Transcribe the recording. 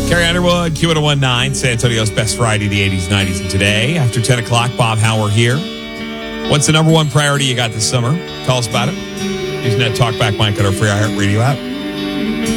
Carrie Underwood, Q1019, San Antonio's best Friday, the 80s, 90s, and today. After 10 o'clock, Bob Hauer here. What's the number one priority you got this summer? Tell us about it. Using that talkback mic at our free iHeartRadio app.